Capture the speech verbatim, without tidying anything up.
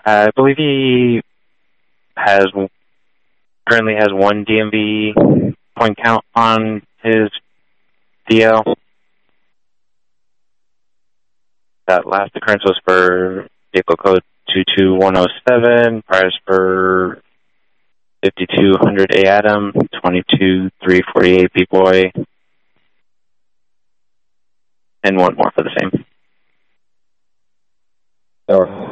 I believe he has currently has one D M V point count on his D L. That last occurrence was for vehicle code two two one oh seven, priors for fifty-two hundred A Adam, twenty-two three forty-eight B Boy, and one more for the same. Or